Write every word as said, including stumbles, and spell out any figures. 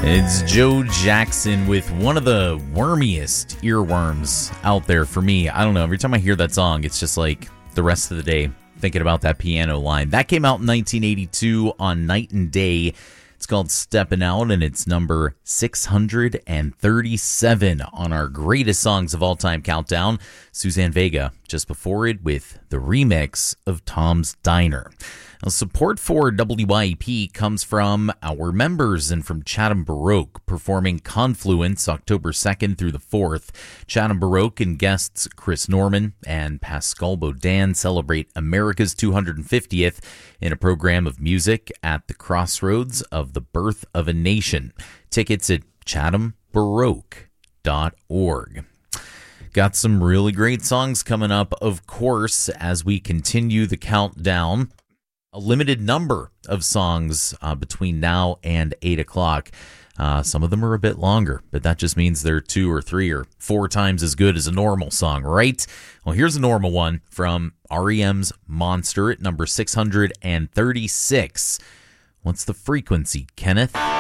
It's Joe Jackson with one of the wormiest earworms out there for me. I don't know. Every time I hear that song, it's just like the rest of the day thinking about that piano line. That came out in nineteen eighty-two on Night and Day. It's called Steppin' Out, and it's number six hundred thirty-seven on our greatest songs of all time countdown. Suzanne Vega just before it with the remix of Tom's Diner. Now, support for W I E P comes from our members and from Chatham Baroque, performing Confluence October second through the fourth. Chatham Baroque and guests Chris Norman and Pascal Baudin celebrate America's two hundred fiftieth in a program of music at the crossroads of the birth of a nation. Tickets at chatham baroque dot org. Got some really great songs coming up, of course, as we continue the countdown. A limited number of songs uh, between now and eight o'clock. Uh, some of them are a bit longer, but that just means they're two or three or four times as good as a normal song, right? Well, here's a normal one from R E M's Monster at number six hundred thirty-six. What's the frequency, Kenneth?